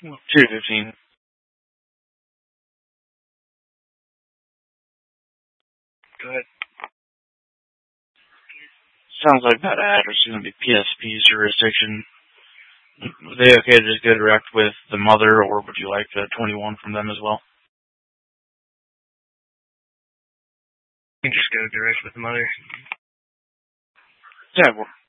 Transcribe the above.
2:15. Go ahead. Sounds like that address is going to be PSP's jurisdiction. Are they okay to just go direct with the mother, or would you like the 21 from them as well? You can just go direct with the mother. Yeah,